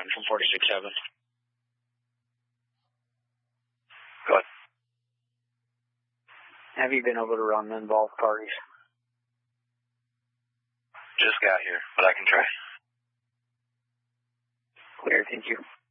Mountain from 46-7. Go ahead. Have you been able to run the involved parties? Just got here, but I can try. Clear, thank you.